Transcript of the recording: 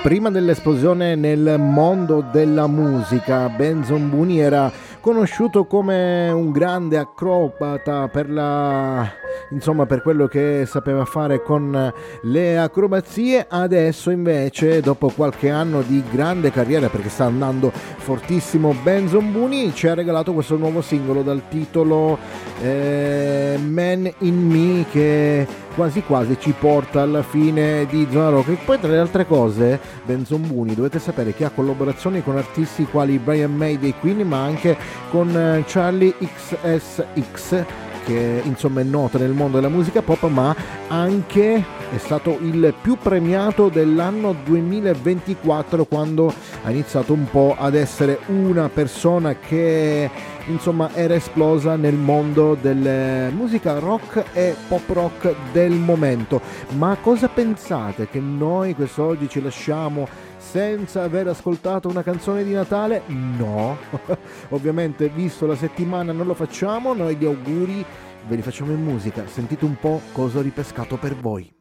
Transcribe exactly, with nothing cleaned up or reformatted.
prima dell'esplosione nel mondo della musica, Benson Boone era conosciuto come un grande acrobata per la insomma per quello che sapeva fare con le acrobazie. Adesso invece, dopo qualche anno di grande carriera, perché sta andando fortissimo, Benson Boone ci ha regalato questo nuovo singolo dal titolo eh, Man in Me, che quasi quasi ci porta alla fine di Zona Rock. E poi, tra le altre cose, Benson Boone dovete sapere che ha collaborazioni con artisti quali Brian May dei Queen, ma anche con Charlie X S X, che insomma è nota nel mondo della musica pop, ma anche è stato il più premiato dell'anno duemilaventiquattro, quando ha iniziato un po' ad essere una persona che insomma era esplosa nel mondo della musica rock e pop rock del momento. Ma cosa pensate, che noi quest'oggi ci lasciamo senza aver ascoltato una canzone di Natale? No, ovviamente, visto la settimana, non lo facciamo. Noi gli auguri ve li facciamo in musica. Sentite un po' cosa ho ripescato per voi.